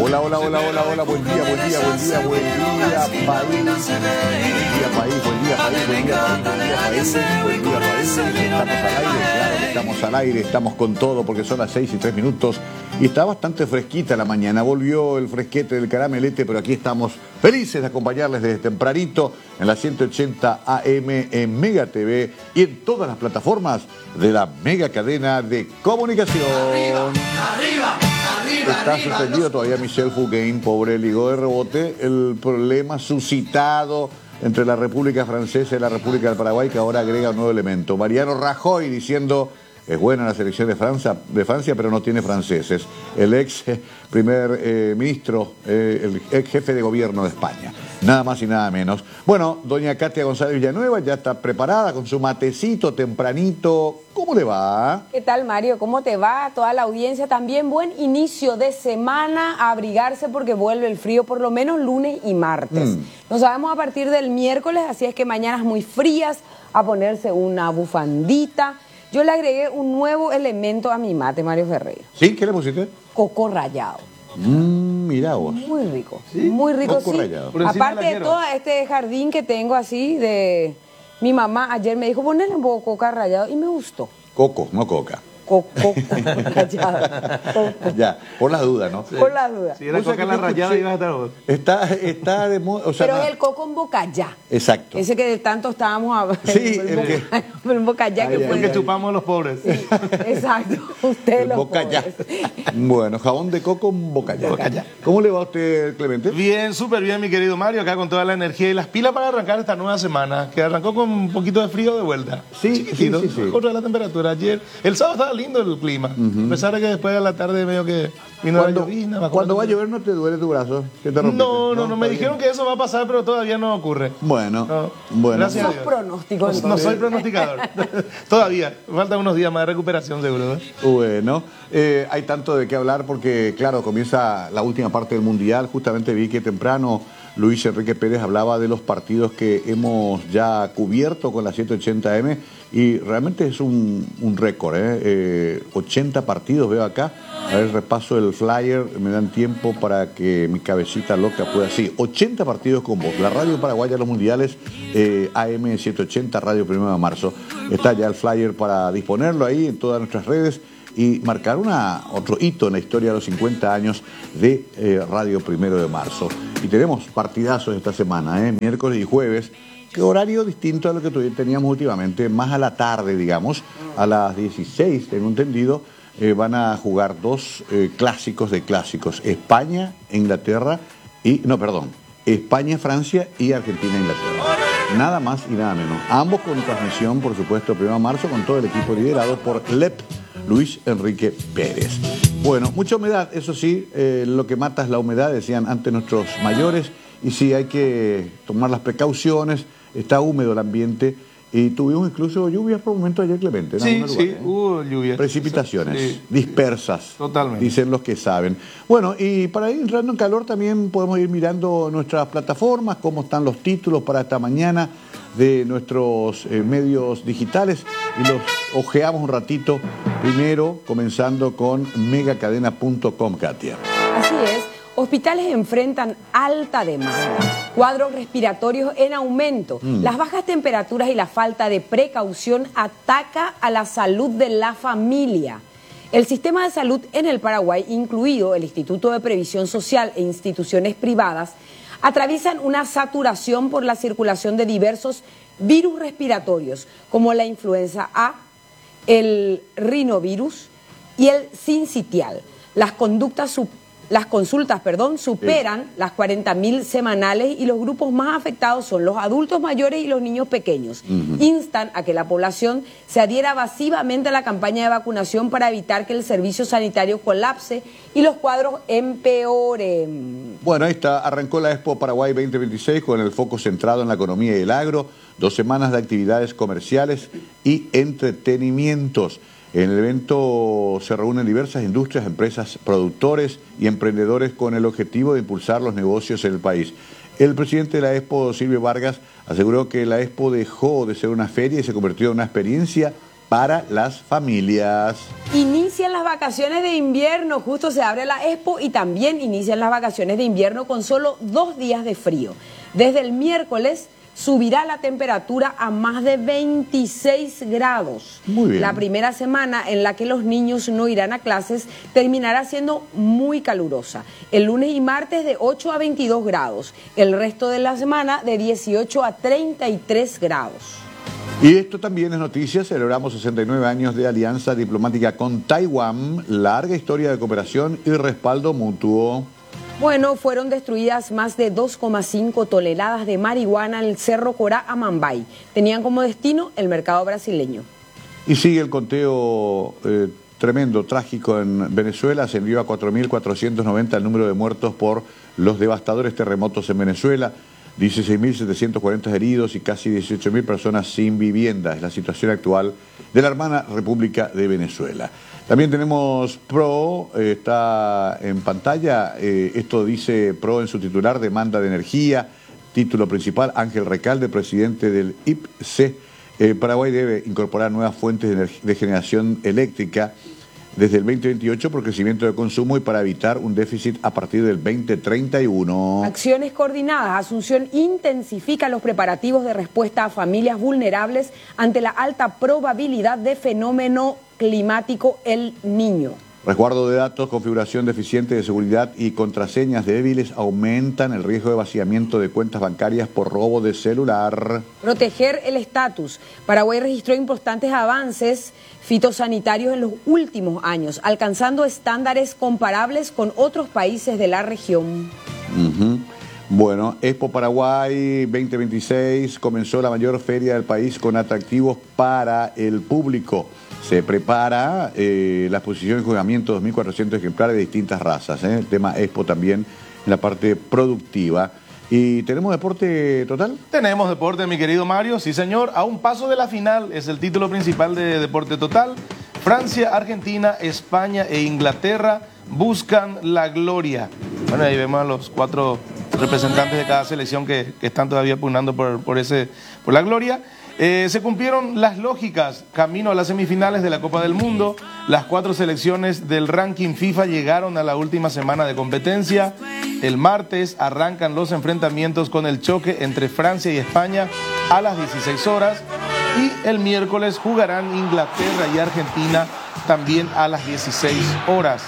Hola, hola, hola, hola, hola, buen día, buen día, buen día, buen día, país. Buen día, país, buen día, país, buen día, país, buen día, país. Estamos al aire, claro que estamos al aire, estamos con todo porque son las 6:03 y está bastante fresquita la mañana. Volvió el fresquete del caramelete, pero aquí estamos felices de acompañarles desde tempranito en la 180 AM en Mega TV y en todas las plataformas de la mega cadena de comunicación. Arriba, arriba. Está suspendido todavía Michel Fugain, pobre, ligó de rebote el problema suscitado entre la República Francesa y la República del Paraguay, que ahora agrega un nuevo elemento. Mariano Rajoy diciendo, es buena la selección de Francia, pero no tiene franceses. El ex primer ministro, el ex jefe de gobierno de España. Nada más y nada menos. Bueno, doña Katia González Villanueva ya está preparada con su matecito tempranito. ¿Cómo le va? ¿Qué tal, Mario? ¿Cómo te va? Toda la audiencia también. Buen inicio de semana, a abrigarse porque vuelve el frío por lo menos lunes y martes. Nos sabemos a partir del miércoles, así es que mañanas muy frías, a ponerse una bufandita. Yo le agregué un nuevo elemento a mi mate, Mario Ferreira. ¿Sí? ¿Qué le pusiste? Coco rallado. Mirá vos. Muy rico, ¿Sí? muy rico, Coco sí. rallado. Aparte de todo este jardín que tengo así de... Mi mamá ayer me dijo, ponle un poco coca rallado y me gustó. Coco, no coca. Coco rallado. Ya, por las dudas, ¿no? Sí. Por las dudas. Si era coca la rallada ibas a estar vos. Está de moda, o sea, pero es el coco en Bocayá. Exacto. Ese que de tanto estábamos hablando. Sí, en Bocayá que fue. El que chupamos los pobres. Sí, exacto. Usted los Bocayá. pobres. Bueno, jabón de coco en Bocayá. ¿Cómo le va a usted, Clemente? Bien, súper bien, mi querido Mario, acá con toda la energía y las pilas para arrancar esta nueva semana, que arrancó con un poquito de frío de vuelta. Sí, chiquitito, sí. Contra la temperatura. Ayer, el sábado estaba lindo el clima, a pesar de que después de la tarde medio que vino la llovizna. Cuando va a llover no te duele tu brazo. ¿Qué te rompiste? No, me dijeron que eso va a pasar, pero todavía no ocurre. Bueno, No. bueno. Gracias a Sos Dios. pronóstico. No soy pronosticador. Todavía. Faltan unos días más de recuperación, seguro. Bueno, hay tanto de qué hablar porque, claro, comienza la última parte del Mundial. Justamente vi que temprano Luis Enrique Pérez hablaba de los partidos que hemos ya cubierto con la 780M y realmente es un récord, 80 partidos veo acá. A ver, repaso el flyer, me dan tiempo para que mi cabecita loca pueda... Sí, 80 partidos con vos. La radio paraguaya, los mundiales, AM 780, Radio 1 de marzo. Está ya el flyer para disponerlo ahí en todas nuestras redes y marcar otro hito en la historia de los 50 años de Radio 1 de marzo. Y tenemos partidazos esta semana, miércoles y jueves. ¿Qué horario distinto a lo que teníamos últimamente? Más a la tarde, digamos, a las 16, tengo entendido. Van a jugar dos clásicos de clásicos, España, Inglaterra España, Francia y Argentina, Inglaterra. Nada más y nada menos. Ambos con transmisión, por supuesto, 1 de marzo, con todo el equipo liderado por Luis Enrique Pérez. Bueno, mucha humedad, eso sí, lo que mata es la humedad, decían antes nuestros mayores, y sí, hay que tomar las precauciones, está húmedo el ambiente. Y tuvimos incluso lluvias por momentos ayer, Clemente. En Sí, hubo lluvias. Precipitaciones dispersas. Totalmente. Dicen los que saben. Bueno, y para ir entrando en calor también podemos ir mirando nuestras plataformas, cómo están los títulos para esta mañana de nuestros medios digitales y los ojeamos un ratito. Primero, comenzando con megacadena.com, Katia. Así es. Hospitales enfrentan alta demanda, cuadros respiratorios en aumento, las bajas temperaturas y la falta de precaución ataca a la salud de la familia. El sistema de salud en el Paraguay, incluido el Instituto de Previsión Social e instituciones privadas, atraviesan una saturación por la circulación de diversos virus respiratorios, como la influenza A, el rinovirus y el sincitial. Las consultas superan las 40.000 semanales y los grupos más afectados son los adultos mayores y los niños pequeños. Instan a que la población se adhiera masivamente a la campaña de vacunación para evitar que el servicio sanitario colapse y los cuadros empeoren. Bueno, ahí está, arrancó la Expo Paraguay 2026 con el foco centrado en la economía y el agro, 2 semanas de actividades comerciales y entretenimientos. En el evento se reúnen diversas industrias, empresas, productores y emprendedores con el objetivo de impulsar los negocios en el país. El presidente de la Expo, Silvio Vargas, aseguró que la Expo dejó de ser una feria y se convirtió en una experiencia para las familias. Inician las vacaciones de invierno, justo se abre la Expo y también inician las vacaciones de invierno con solo 2 días de frío. Desde el miércoles subirá la temperatura a más de 26 grados. Muy bien. La primera semana en la que los niños no irán a clases terminará siendo muy calurosa. El lunes y martes de 8 a 22 grados. El resto de la semana de 18 a 33 grados. Y esto también es noticia, celebramos 69 años de alianza diplomática con Taiwán, larga historia de cooperación y respaldo mutuo. Bueno, fueron destruidas más de 2,5 toneladas de marihuana en el Cerro Corá, Amambay. Tenían como destino el mercado brasileño. Y sigue el conteo tremendo, trágico en Venezuela. Ascendió a 4.490 el número de muertos por los devastadores terremotos en Venezuela. 16.740 heridos y casi 18.000 personas sin vivienda. Es la situación actual de la hermana República de Venezuela. También tenemos PRO, está en pantalla. Esto dice PRO en su titular, demanda de energía. Título principal, Ángel Recalde, presidente del IPC. Paraguay debe incorporar nuevas fuentes de generación eléctrica desde el 2028 por crecimiento de consumo y para evitar un déficit a partir del 2031. Acciones coordinadas. Asunción intensifica los preparativos de respuesta a familias vulnerables ante la alta probabilidad de fenómeno climático El Niño. Resguardo de datos, configuración deficiente de seguridad y contraseñas débiles aumentan el riesgo de vaciamiento de cuentas bancarias por robo de celular. Proteger el estatus. Paraguay registró importantes avances fitosanitarios en los últimos años, alcanzando estándares comparables con otros países de la región. Bueno, Expo Paraguay 2026 comenzó la mayor feria del país con atractivos para el público. Se prepara la exposición y juzgamiento de 2.400 ejemplares de distintas razas. El tema Expo también en la parte productiva. ¿Y tenemos deporte total? Tenemos deporte, mi querido Mario. Sí, señor. A un paso de la final es el título principal de Deporte Total. Francia, Argentina, España e Inglaterra buscan la gloria. Bueno, ahí vemos a los 4 representantes de cada selección que están todavía pugnando por la gloria. Se cumplieron las lógicas camino a las semifinales de la Copa del Mundo. Las 4 selecciones del ranking FIFA llegaron a la última semana de competencia. El martes arrancan los enfrentamientos con el choque entre Francia y España a las 16 horas. Y el miércoles jugarán Inglaterra y Argentina también a las 16 horas.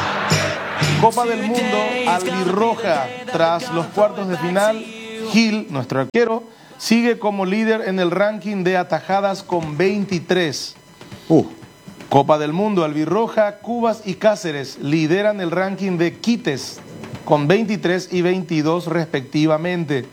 Copa del Mundo albirroja. Tras los cuartos de final, Gil, nuestro arquero, sigue como líder en el ranking de atajadas con 23. Copa del Mundo albirroja, Cubas y Cáceres lideran el ranking de quites con 23 y 22 respectivamente.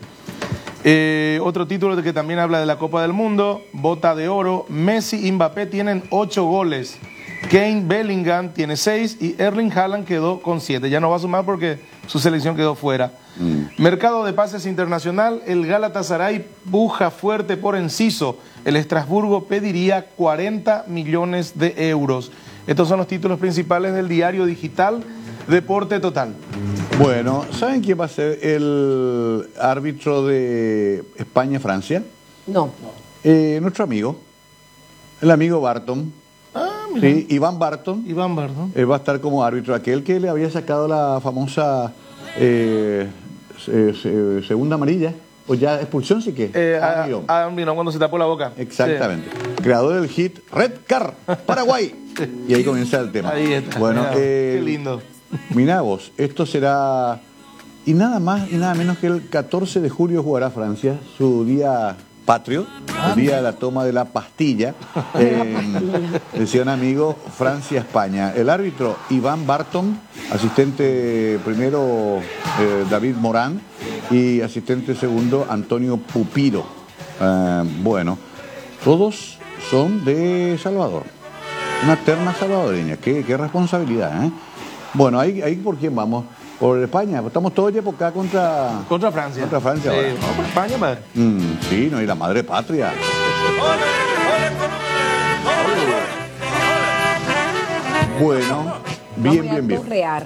Otro título de que también habla de la Copa del Mundo, Bota de Oro, Messi y Mbappé tienen 8 goles. Kane Bellingham tiene 6 y Erling Haaland quedó con 7. Ya no va a sumar porque su selección quedó fuera. Mercado de pases internacional, el Galatasaray puja fuerte por Enciso. El Estrasburgo pediría 40 millones de euros. Estos son los títulos principales del diario digital Deporte Total. Bueno, ¿saben quién va a ser el árbitro de España-Francia? No. Nuestro amigo, el amigo Barton. Sí, Iván Barton. Iván Barton. Va a estar como árbitro, aquel que le había sacado la famosa segunda amarilla, o ya expulsión, sí que. Adam Binón cuando se tapó la boca. Exactamente. Sí. Creador del hit Red Car, Paraguay. Y ahí comienza el tema. Ahí está. Bueno, qué lindo. Mirá vos, esto será, y nada más y nada menos que el 14 de julio jugará Francia, su día patrio, el día de la toma de la pastilla. Decía un amigo, Francia-España. El árbitro Iván Barton, asistente primero David Morán y asistente segundo Antonio Pupiro. Bueno, todos son de Salvador. Una terna salvadoreña, qué responsabilidad, ¿eh? Bueno, ahí ¿por quién vamos? Por España, estamos todos ya por acá contra Francia. Contra Francia ahora. No, por España, madre. Sí, no, y la madre patria. Bueno, bien.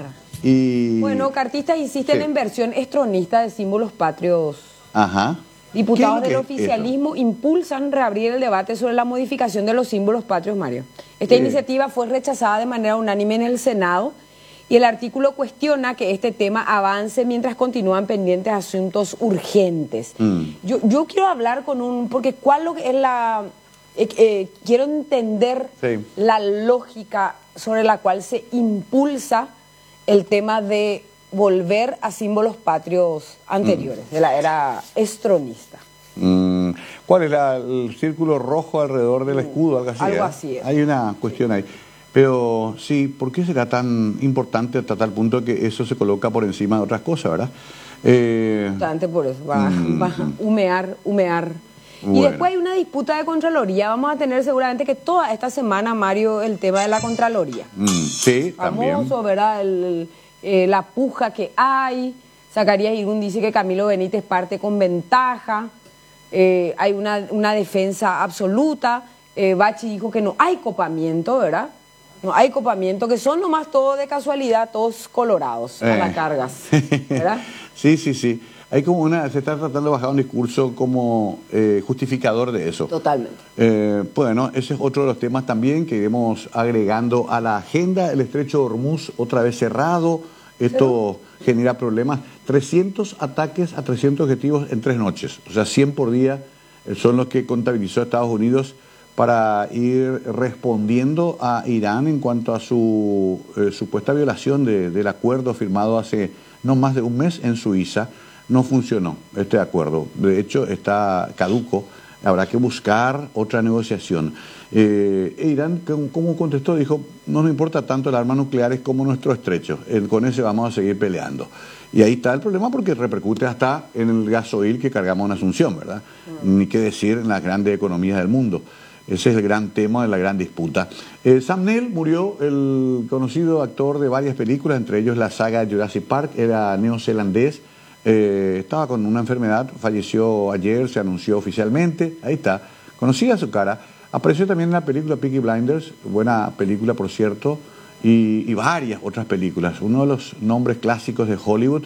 Y... Bueno, cartistas insisten en versión estronista de símbolos patrios. Ajá. Diputados del oficialismo impulsan reabrir el debate sobre la modificación de los símbolos patrios, Mario. Esta iniciativa fue rechazada de manera unánime en el Senado y el artículo cuestiona que este tema avance mientras continúan pendientes asuntos urgentes. Yo quiero hablar porque ¿cuál es la... quiero entender la lógica sobre la cual se impulsa el tema de volver a símbolos patrios anteriores, de la era estronista. ¿Cuál es el círculo rojo alrededor del escudo? Algo así es. Hay una cuestión ahí. Pero sí, ¿por qué será tan importante hasta tal punto que eso se coloca por encima de otras cosas, verdad? Justamente por eso, va a humear. Bueno. Y después hay una disputa de Contraloría. Vamos a tener seguramente que toda esta semana, Mario, el tema de la Contraloría. Sí, famoso, también. ¿verdad? La puja que hay. Zacarías Irún dice que Camilo Benítez parte con ventaja. Hay una defensa absoluta. Bachi dijo que no hay copamiento, ¿verdad? No hay copamiento, que son nomás todos de casualidad, todos colorados a las cargas, ¿verdad? Sí. Hay como se está tratando de bajar un discurso como justificador de eso. Totalmente. Bueno, ese es otro de los temas también que iremos agregando a la agenda. El estrecho de Hormuz otra vez cerrado. Esto genera problemas. 300 ataques a 300 objetivos en 3 noches. O sea, 100 por día son los que contabilizó Estados Unidos para ir respondiendo a Irán en cuanto a su supuesta violación del acuerdo firmado hace no más de un mes en Suiza. No funcionó este acuerdo. De hecho, está caduco. Habrá que buscar otra negociación. Irán, ¿cómo contestó? Dijo, no nos importa tanto el arma nuclear como nuestro estrecho. Con ese vamos a seguir peleando. Y ahí está el problema porque repercute hasta en el gasoil que cargamos en Asunción, ¿verdad? Ni qué decir en las grandes economías del mundo. Ese es el gran tema de la gran disputa. Sam Neill murió, el conocido actor de varias películas, entre ellos la saga Jurassic Park, era neozelandés. Estaba con una enfermedad, falleció ayer, se anunció oficialmente, ahí está, conocía su cara, apareció también en la película Peaky Blinders, buena película por cierto, y varias otras películas. Uno de los nombres clásicos de Hollywood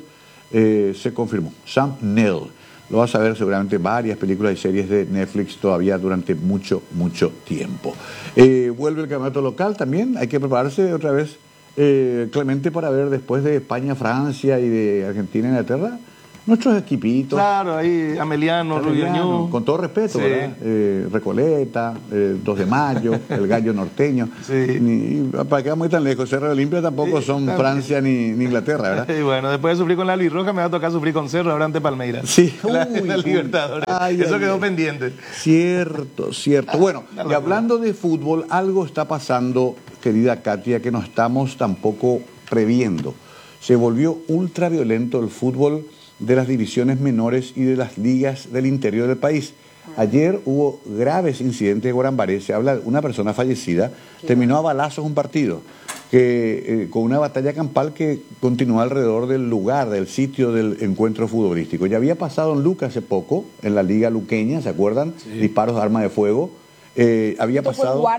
se confirmó, Sam Neill. Lo vas a ver seguramente varias películas y series de Netflix todavía durante mucho tiempo. Vuelve el campeonato local también, hay que prepararse otra vez, Clemente, para ver después de España, Francia y de Argentina, Inglaterra, nuestros equipitos. Claro, ahí Ameliano, Rubiaño. Con todo respeto, sí. ¿verdad? Recoleta, 2 de Mayo, el Gallo Norteño. Sí. Y para que muy tan lejos, Cerro de Olimpia tampoco son también Francia ni Inglaterra, ¿verdad? Y bueno, después de sufrir con la Luis Roja me va a tocar sufrir con Cerro, ahora ante Palmeiras. Sí. La Libertadores. Eso quedó pendiente. Cierto. Bueno, y hablando de fútbol, algo está pasando, querida Katia, que no estamos tampoco previendo. Se volvió ultraviolento el fútbol de las divisiones menores y de las ligas del interior del país. Ayer hubo graves incidentes de Guarambaré, se habla de una persona fallecida, terminó a balazos un partido, con una batalla campal que continuó alrededor del lugar, del sitio del encuentro futbolístico. Ya había pasado en Luca hace poco, en la liga luqueña, ¿se acuerdan? Sí. Disparos de arma de fuego. Había pasado...